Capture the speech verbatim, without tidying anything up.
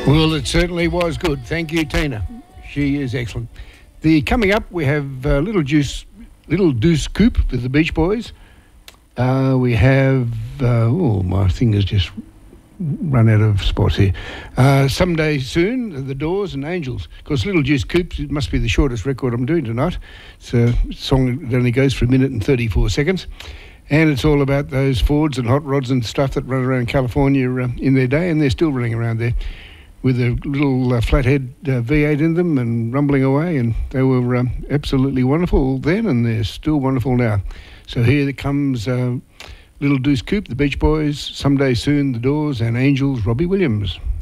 Well, it certainly was good. Thank you, Tina. She is excellent. The coming up, we have uh, Little Juice, Little Deuce Coupe with the Beach Boys. Uh, we have, uh, oh, my thing has just run out of spots here. Uh, Someday Soon, The Doors and Angels. Of course, Little Juice Coupe, it must be the shortest record I'm doing tonight. It's a song that only goes for a minute and thirty-four seconds. And it's all about those Fords and hot rods and stuff that run around California uh, in their day, and they're still running around there with a little uh, flathead uh, V eight in them and rumbling away, and they were um, absolutely wonderful then, and they're still wonderful now. So here comes uh, Little Deuce Coupe, the Beach Boys, Someday Soon, The Doors, and Angels, Robbie Williams.